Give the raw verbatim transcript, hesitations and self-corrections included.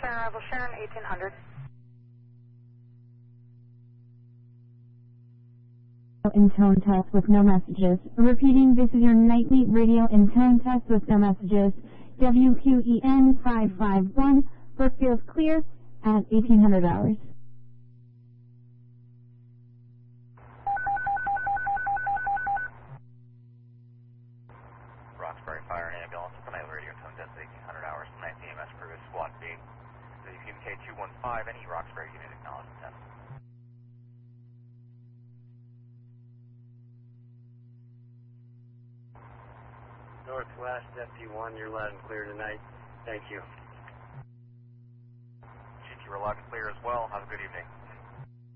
Sharon Arrival Sharon, eighteen hundred. In tone test with no messages. Repeating, this is your nightly radio in tone test with no messages. W Q E N five five one, Brookfield clear at eighteen hundred hours. Roxbury Fire and Ambulance with the night radio tone test at eighteen hundred hours from ninth E M S crew is Squad B. W Q M K two one five, any Roxbury unit acknowledged ten. Northwest F D one, you're loud and clear tonight. Thank you. G T, we're loud and clear as well. Have a good evening.